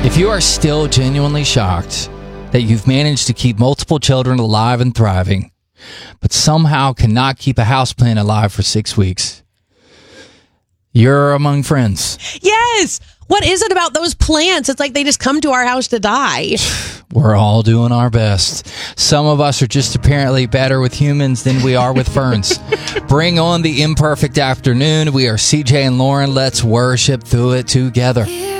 If you are still genuinely shocked that you've managed to keep multiple children alive and thriving, but somehow cannot keep a houseplant alive for 6 weeks, you're among friends. Yes. What is it about those plants? It's like they just come to our house to die. We're all doing our best. Some of us are just apparently better with humans than we are with ferns. Bring on the imperfect afternoon. We are CJ and Lauren. Let's worship through it together.